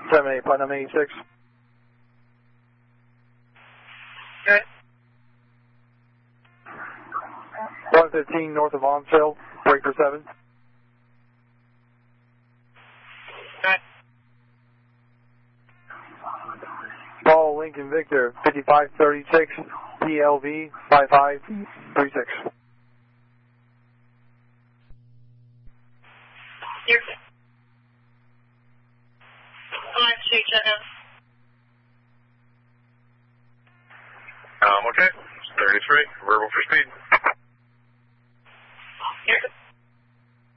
78, Putnam 86. Okay. 115 north of Onsale, breaker 7. Okay. Paul Lincoln Victor, 5536, PLV 5536. You're good. Alright, shoot, check out. Okay. 33, verbal for speed.